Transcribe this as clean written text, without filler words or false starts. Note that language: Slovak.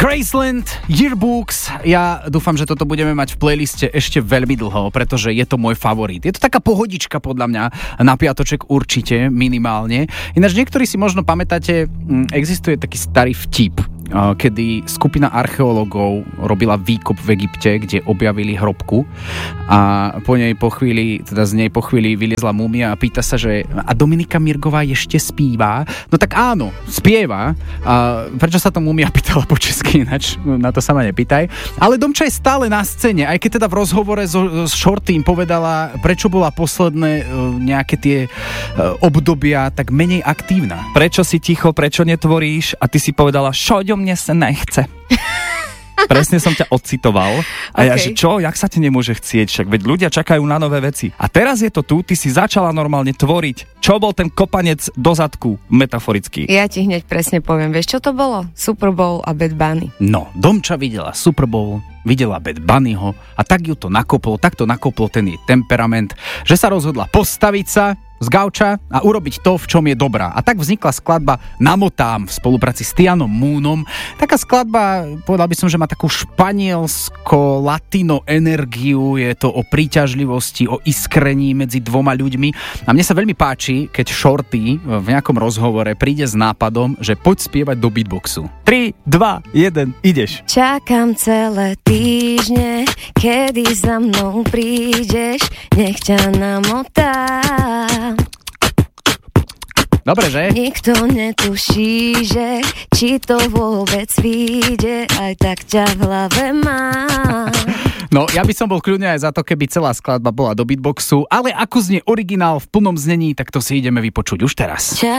Graceland, Yearbooks. Ja dúfam, že toto budeme mať v playliste ešte veľmi dlho, pretože je to môj favorit. Je to taká pohodička podľa mňa na piatoček určite, minimálne. Ináč niektorí si možno pamätáte, existuje taký starý vtip, kedy skupina archeológov robila výkop v Egypte, kde objavili hrobku a z nej po chvíli vyliezla múmia a pýta sa, že a Dominika Mirgová ešte spíva? No tak áno, spieva. A prečo sa to múmia pýtala po česky, ináč na to sa ma nepýtaj. Ale Domča je stále na scéne, aj keď teda v rozhovore s Shortym povedala, prečo bola posledné nejaké tie obdobia tak menej aktívna. Prečo si ticho, prečo netvoríš? A ty si povedala, šoďo, mne sa nechce. Presne som ťa odcitoval. A ja, že čo? Jak sa ti nemôže chcieť? Však veď ľudia čakajú na nové veci. A teraz je to tu, ty si začala normálne tvoriť. Čo bol ten kopanec do zadku, metaforicky? Ja ti hneď presne poviem. Vieš, čo to bolo? Super Bowl a Bad Bunny. No, Domča videla Super Bowl, videla Bad Bunnyho a tak ju to nakoplo, ten jej temperament, že sa rozhodla postaviť sa z gauča a urobiť to, v čom je dobrá. A tak vznikla skladba Namotám v spolupráci s Tianom Moonom. Taká skladba, povedal by som, že má takú španielsko-latino energiu, je to o príťažlivosti, o iskrení medzi dvoma ľuďmi. A mne sa veľmi páči, keď Shorty v nejakom rozhovore príde s nápadom, že poď spievať do beatboxu. 3, 2, 1, ideš. Čakám celé týždne, kedy za mnou prídeš, nech ťa namotám. Dobre, že? Nikto netuší, že či to vôbec vyjde, aj tak ťa v hlave mám. No, ja by som bol kľudne aj za to, keby celá skladba bola do beatboxu, ale ako znie originál v plnom znení, tak to si ideme vypočuť už teraz.